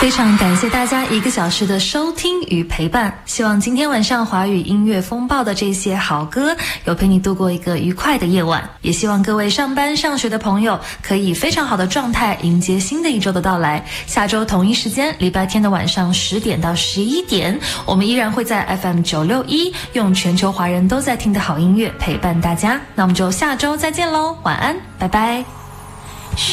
非常感谢大家1个小时的收听与陪伴，希望今天晚上华语音乐风暴的这些好歌有陪你度过一个愉快的夜晚，也希望各位上班上学的朋友可以非常好的状态迎接新的一周的到来。下周同一时间，礼拜天的晚上10点到11点，我们依然会在 FM 961用全球华人都在听的好音乐陪伴大家。那我们就下周再见咯，晚安，拜拜。